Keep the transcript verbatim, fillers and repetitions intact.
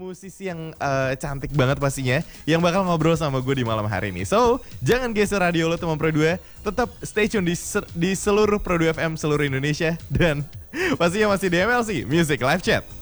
musisi yang uh, cantik banget pastinya, yang bakal ngobrol sama gue di malam hari ini. So, jangan geser radio lo teman Pro dua, tetap stay tune di, di seluruh Pro dua F M seluruh Indonesia, dan pastinya masih di M L C Music Live Chat.